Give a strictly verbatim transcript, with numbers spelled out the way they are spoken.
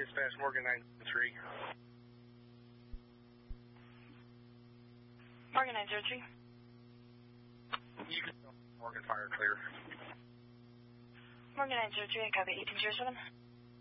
Dispatch, Morgan nine three. Morgan nine zero three. You can Morgan fire clear. Morgan nine zero three, I copy eighteen zero seven.